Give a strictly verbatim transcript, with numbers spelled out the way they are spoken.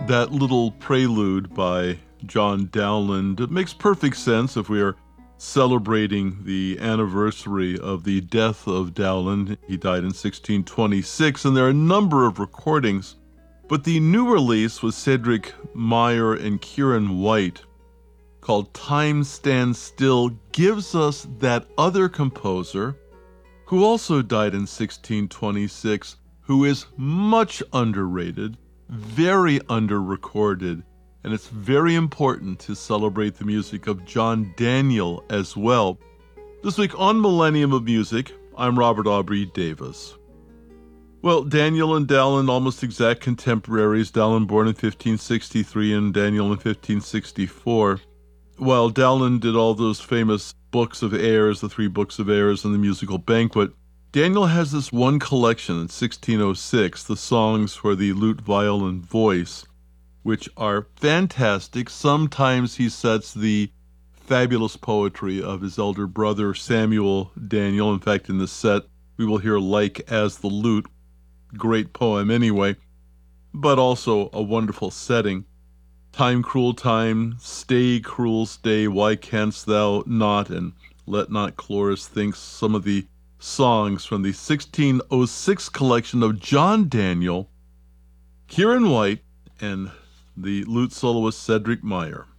That little prelude by John Dowland makes perfect sense if we are celebrating the anniversary of the death of Dowland. He died in sixteen twenty-six, and there are a number of recordings. But the new release with Cedric Meyer and Kieran White, called Time Stands Still, gives us that other composer who also died in sixteen twenty-six, who is much underrated, very under-recorded, and it's very important to celebrate the music of John Daniel as well. This week on Millennium of Music, I'm Robert Aubrey Davis. Well, Daniel and Dowland, almost exact contemporaries. Dowland born in fifteen sixty-three and Daniel in fifteen sixty-four. While Dowland did all those famous books of airs, the three books of airs and the musical banquet, Daniel has this one collection in sixteen oh six, the songs for the lute, viol, and voice, which are fantastic. Sometimes he sets the fabulous poetry of his elder brother, Samuel Daniel. In fact, in this set, we will hear Like as the Lute. Great poem anyway, but also a wonderful setting. Time, cruel time, stay, cruel stay, why canst thou not, and let not Chloris think, some of the songs from the sixteen oh six collection of John Daniel, Kieran White, and the lute soloist Cedric Meyer.